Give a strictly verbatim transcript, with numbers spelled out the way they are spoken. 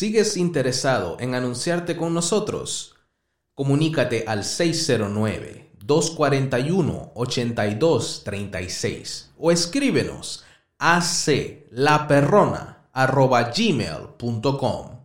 ¿Sigues interesado en anunciarte con nosotros? Comunícate al seis cero nueve, dos cuatro uno, ocho dos tres seis o escríbenos a aclaperrona arroba gmail punto com.